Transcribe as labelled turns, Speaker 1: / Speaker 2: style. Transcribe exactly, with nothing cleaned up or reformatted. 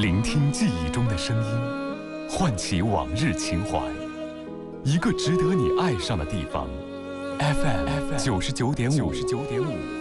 Speaker 1: 聆听记忆中的声音，唤起往日情怀。一个值得你爱上的地方 ，F M 九十九点五。九十九点五。